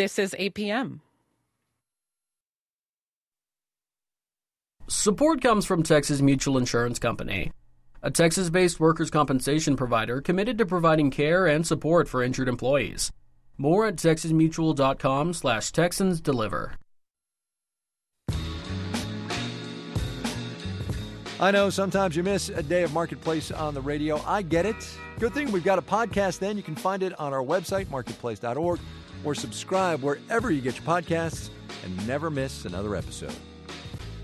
This is APM. Support comes from Texas Mutual Insurance Company, a Texas-based workers' compensation provider committed to providing care and support for injured employees. More at texasmutual.com/TexansDeliver. I know sometimes you miss a day of Marketplace on the radio. I get it. Good thing we've got a podcast then. You can find it on our website, marketplace.org, or subscribe wherever you get your podcasts and never miss another episode.